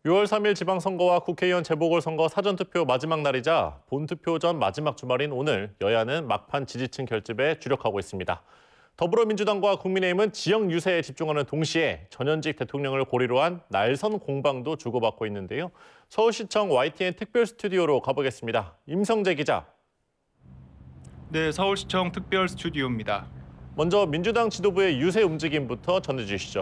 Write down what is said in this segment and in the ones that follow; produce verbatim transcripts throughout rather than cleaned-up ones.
유월 삼일 지방선거와 국회의원 재보궐선거 사전투표 마지막 날이자 본투표 전 마지막 주말인 오늘 여야는 막판 지지층 결집에 주력하고 있습니다. 더불어민주당과 국민의힘은 지역 유세에 집중하는 동시에 전현직 대통령을 고리로 한 날선 공방도 주고받고 있는데요. 서울시청 와이티엔 특별 스튜디오로 가보겠습니다. 임성재 기자. 네, 서울시청 특별 스튜디오입니다. 먼저 민주당 지도부의 유세 움직임부터 전해주시죠.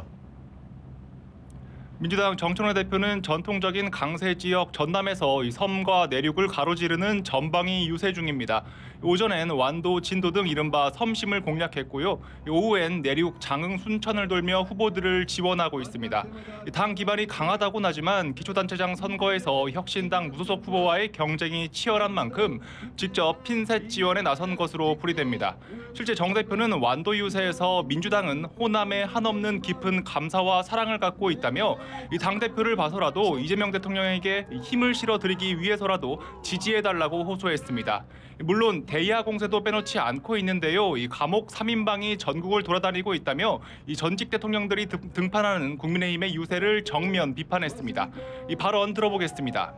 민주당 정청래 대표는 전통적인 강세 지역 전남에서 이 섬과 내륙을 가로지르는 전방위 유세 중입니다. 오전엔 완도, 진도 등 이른바 섬심을 공략했고요. 오후엔 내륙, 장흥, 순천을 돌며 후보들을 지원하고 있습니다. 당 기반이 강하다고는 하지만 기초단체장 선거에서 혁신당 무소속 후보와의 경쟁이 치열한 만큼 직접 핀셋 지원에 나선 것으로 풀이됩니다. 실제 정 대표는 완도 유세에서 민주당은 호남에 한없는 깊은 감사와 사랑을 갖고 있다며 이 당대표를 봐서라도 이재명 대통령에게 힘을 실어드리기 위해서라도 지지해달라고 호소했습니다. 물론 대야 공세도 빼놓지 않고 있는데요. 이 감옥 삼 인방이 전국을 돌아다니고 있다며 이 전직 대통령들이 등판하는 국민의힘의 유세를 정면 비판했습니다. 이 발언 들어보겠습니다.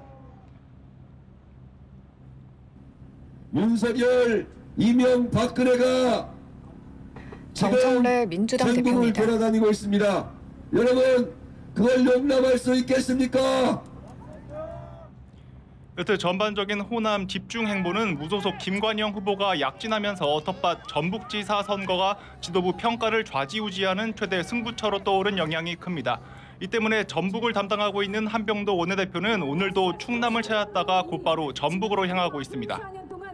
윤석열, 이명박근혜가 정청래 민주당 전국을 대표입니다. 돌아다니고 있습니다. 여러분, 그걸 용납할 수 있겠습니까? 여튼 전반적인 호남 집중 행보는 무소속 김관영 후보가 약진하면서 텃밭 전북지사 선거가 지도부 평가를 좌지우지하는 최대 승부처로 떠오른 영향이 큽니다. 이 때문에 전북을 담당하고 있는 한병도 원내대표는 오늘도 충남을 찾았다가 곧바로 전북으로 향하고 있습니다.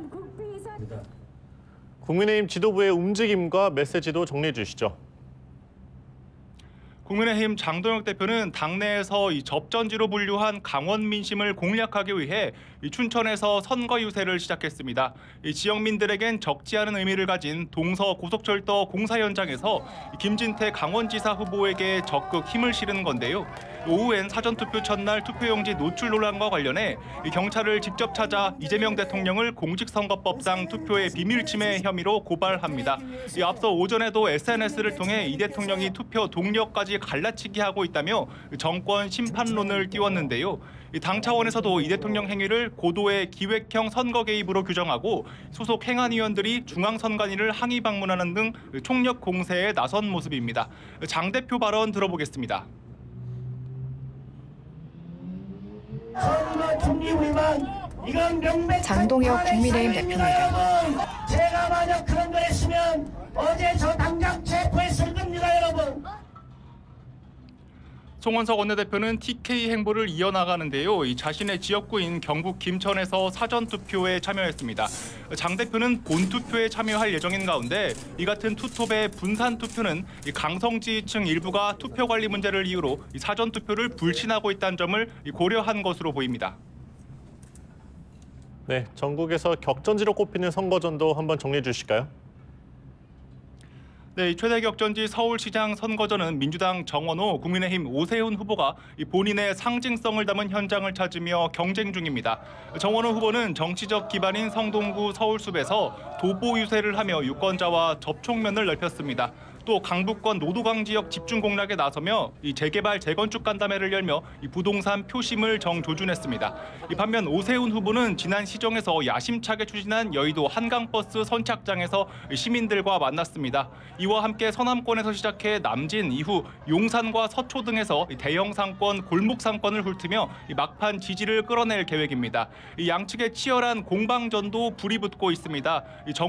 국민의힘 지도부의 움직임과 메시지도 정리해 주시죠. 국민의힘 장동혁 대표는 당내에서 이 접전지로 분류한 강원 민심을 공략하기 위해 이 춘천에서 선거 유세를 시작했습니다. 이 지역민들에겐 적지 않은 의미를 가진 동서 고속철도 공사 현장에서 김진태 강원지사 후보에게 적극 힘을 실은 건데요. 오후엔 사전투표 첫날 투표용지 노출 논란과 관련해 이 경찰을 직접 찾아 이재명 대통령을 공직선거법상 투표의 비밀침해 혐의로 고발합니다. 이 앞서 오전에도 에스엔에스를 통해 이 대통령이 투표 동료까지 갈라치기 하고 있다며 정권 심판론을 띄웠는데요. 당 차원에서도 이 대통령 행위를 고도의 기획형 선거 개입으로 규정하고 소속 행안위원들이 중앙선관위를 항의 방문하는 등 총력 공세에 나선 모습입니다. 장 대표 발언 들어보겠습니다. 장동혁 국민의힘 대표입니다. 제가 만약 그런 걸 했으면 어제 저 당장 체포했을 겁니다, 여러분. 송원석 원내대표는 티케이 행보를 이어나가는데요. 이 자신의 지역구인 경북 김천에서 사전투표에 참여했습니다. 장 대표는 본투표에 참여할 예정인 가운데 이 같은 투톱의 분산투표는 강성지지층 일부가 투표관리 문제를 이유로 사전투표를 불신하고 있다는 점을 고려한 것으로 보입니다. 네, 전국에서 격전지로 꼽히는 선거전도 한번 정리해 주실까요? 네, 최대 격전지 서울시장 선거전은 민주당 정원호, 국민의힘 오세훈 후보가 본인의 상징성을 담은 현장을 찾으며 경쟁 중입니다. 정원호 후보는 정치적 기반인 성동구 서울숲에서 도보 유세를 하며 유권자와 접촉면을 넓혔습니다. 또 강북권 노도강 지역 집중 공략에 나서며 이 재개발 재건축 간담회를 열며 이 부동산 표심을 정조준했습니다. 이 반면 오세훈 후보는 지난 시정에서 야심차게 추진한 여의도 한강버스 선착장에서 시민들과 만났습니다. 이와 함께 서남권에서 시작해 남진 이후 용산과 서초 등에서 대형 상권, 골목 상권을 훑으며 이 막판 지지를 끌어낼 계획입니다. 이 양측의 치열한 공방전도 불이 붙고 있습니다. 이 정...